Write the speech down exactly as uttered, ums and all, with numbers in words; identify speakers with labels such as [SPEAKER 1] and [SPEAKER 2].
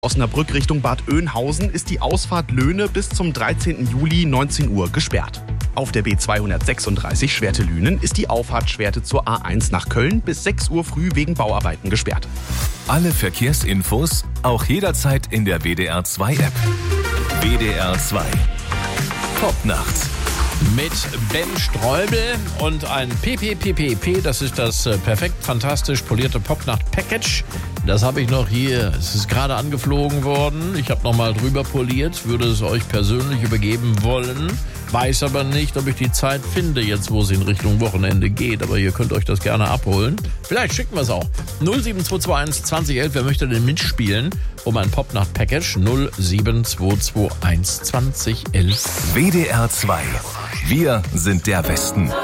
[SPEAKER 1] Osnabrück Richtung Bad Oeynhausen ist die Ausfahrt Löhne bis zum dreizehnten Juli neunzehn Uhr gesperrt. Auf der B zweihundertsechsunddreißig Schwerte-Lünen ist die Auffahrt Schwerte zur A eins nach Köln bis sechs Uhr früh wegen Bauarbeiten gesperrt.
[SPEAKER 2] Alle Verkehrsinfos auch jederzeit in der W D R zwei App. W D R zwei Popnacht.
[SPEAKER 3] Mit Ben Streubel und ein P P P P P, das ist das äh, perfekt fantastisch polierte Popnacht-Package. Das habe ich noch hier, es ist gerade angeflogen worden. Ich habe nochmal drüber poliert, würde es euch persönlich übergeben wollen. Weiß aber nicht, ob ich die Zeit finde, jetzt wo es in Richtung Wochenende geht. Aber ihr könnt euch das gerne abholen. Vielleicht schicken wir es auch. null sieben zwei zwei eins zwanzig elf, wer möchte denn mitspielen? Um ein Popnacht-Package null sieben zwei zwei eins zwanzig elf.
[SPEAKER 2] W D R zwei. Wir sind der Westen.